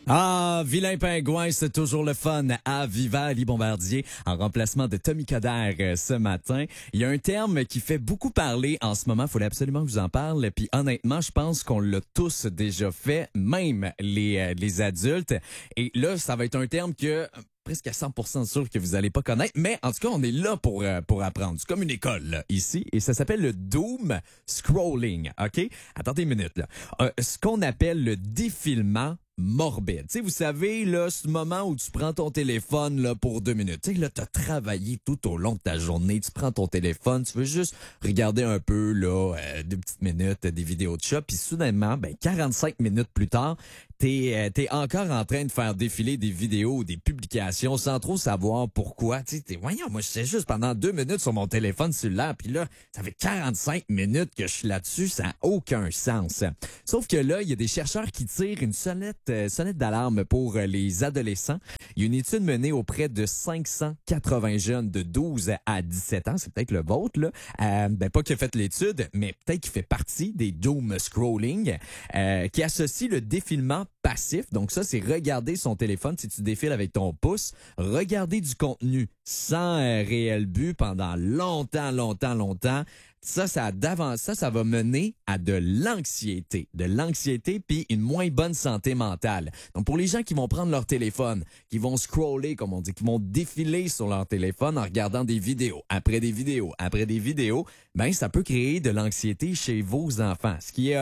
Ah, Vilain Pingouin, c'est toujours le fun à Viva, Ali Bombardier, en remplacement de Tommy Coderre ce matin. Il y a un terme qui fait beaucoup parler en ce moment, il fallait absolument que je vous en parle, puis honnêtement, je pense qu'on l'a tous déjà fait, même les adultes. Et là, ça va être un terme que presque à 100% sûr que vous allez pas connaître, mais en tout cas, on est là pour apprendre. C'est comme une école, là, ici, et ça s'appelle le doom scrolling, OK? Attendez une minute, là. Ce qu'on appelle le défilement morbide. Tu sais, vous savez, là, ce moment où tu prends ton téléphone, là, pour 2 minutes. Tu sais, là, t'as travaillé tout au long de ta journée, tu prends ton téléphone, tu veux juste regarder un peu, là, 2 petites minutes, des vidéos de chat, puis soudainement, 45 minutes plus tard, t'es encore en train de faire défiler des vidéos ou des publications sans trop savoir pourquoi. Tu sais, voyons, moi, je sais juste pendant 2 minutes sur mon téléphone cellulaire, puis là, ça fait 45 minutes que je suis là-dessus, ça n'a aucun sens. Sauf que là, il y a des chercheurs qui tirent une sonnette d'alarme pour les adolescents. Il y a une étude menée auprès de 580 jeunes de 12 à 17 ans, c'est peut-être le vôtre, là. Pas qui a fait l'étude, mais peut-être qu'il fait partie des doom scrolling, qui associe le défilement passif. Donc ça, c'est regarder son téléphone si tu défiles avec ton pouce, regarder du contenu sans réel but pendant longtemps. Ça va mener à de l'anxiété puis une moins bonne santé mentale. Donc pour les gens qui vont prendre leur téléphone, qui vont scroller comme on dit, qui vont défiler sur leur téléphone en regardant des vidéos, après des vidéos, ça peut créer de l'anxiété chez vos enfants.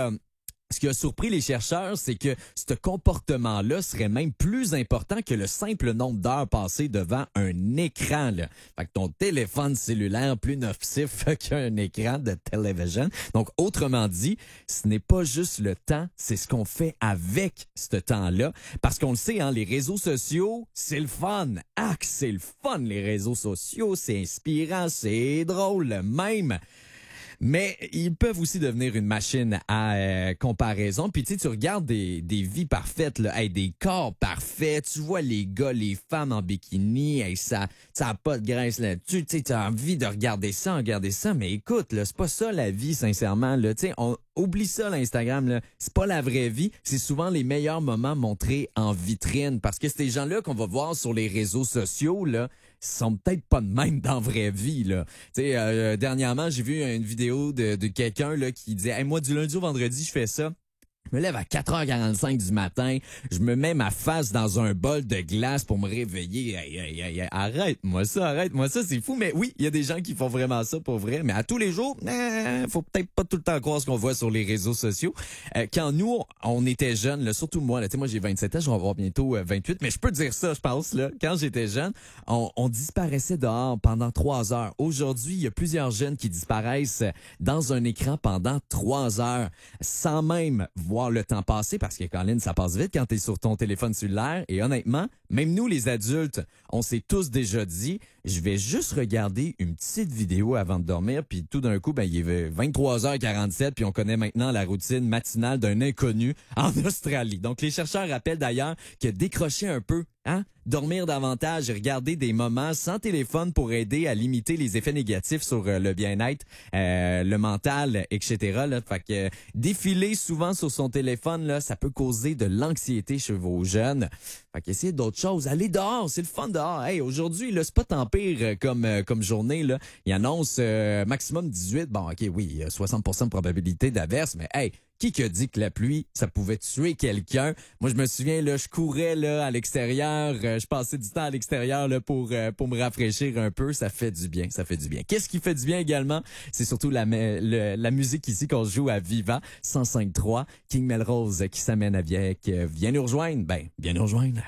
Ce qui a surpris les chercheurs, c'est que ce comportement-là serait même plus important que le simple nombre d'heures passées devant un écran, là. Fait que ton téléphone cellulaire plus nocif qu'un écran de télévision. Donc, autrement dit, ce n'est pas juste le temps, c'est ce qu'on fait avec ce temps-là. Parce qu'on le sait, hein, les réseaux sociaux, c'est le fun. Ah, que c'est le fun, les réseaux sociaux. C'est inspirant, c'est drôle, même. Mais ils peuvent aussi devenir une machine à comparaison. Puis tu sais, tu regardes des vies parfaites, là, des corps parfaits. Tu vois les gars, les femmes en bikini, ça a pas de graisse là-dessus. Tu sais, tu as envie de regarder ça. Mais écoute, là, c'est pas ça la vie, sincèrement. Là, tu sais, oublie ça, l'Instagram. Là, c'est pas la vraie vie. C'est souvent les meilleurs moments montrés en vitrine, parce que ces gens-là qu'on va voir sur les réseaux sociaux, là, sont peut-être pas de même dans la vraie vie, là. Tu sais, dernièrement, j'ai vu une vidéo de quelqu'un là qui disait hey, moi, du lundi au vendredi, je fais ça. Je me lève à 4h45 du matin, je me mets ma face dans un bol de glace pour me réveiller. Hey, arrête-moi ça, c'est fou. Mais oui, il y a des gens qui font vraiment ça pour vrai, mais à tous les jours, faut peut-être pas tout le temps croire ce qu'on voit sur les réseaux sociaux. Quand nous, on était jeunes, là, surtout moi, là, moi j'ai 27 ans, je vais avoir bientôt 28, mais je peux dire ça, je pense, là, quand j'étais jeune, on disparaissait dehors pendant 3 heures. Aujourd'hui, il y a plusieurs jeunes qui disparaissent dans un écran pendant 3 heures, sans même voir le temps passer, parce que Colin, ça passe vite quand t'es sur ton téléphone cellulaire. Et honnêtement, même nous, les adultes, on s'est tous déjà dit, je vais juste regarder une petite vidéo avant de dormir, puis tout d'un coup, il est 23h47, puis on connaît maintenant la routine matinale d'un inconnu en Australie. Donc, les chercheurs rappellent d'ailleurs que décrocher un peu, dormir davantage et regarder des moments sans téléphone pour aider à limiter les effets négatifs sur le bien-être, le mental, etc. Là. Fait que défiler souvent sur son téléphone, là, ça peut causer de l'anxiété chez vos jeunes. Fait qu'essayez d'autres choses. Allez dehors, c'est le fun dehors. Hey, aujourd'hui, là, c'est pas tant pire comme journée, là. Il annonce maximum 18. Bon, OK, oui, il y a 60% de probabilité d'averse, mais hey, qui a dit que la pluie, ça pouvait tuer quelqu'un? Moi, je me souviens, là, je courais là à l'extérieur, je passais du temps à l'extérieur là pour me rafraîchir un peu. Ça fait du bien. Qu'est-ce qui fait du bien également? C'est surtout la musique ici qu'on joue à Viva 105.3, King Melrose qui s'amène avec Viens nous rejoindre. Viens nous rejoindre.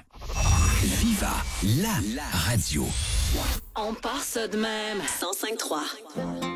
Viva, la radio. On part ça de même. 105.3.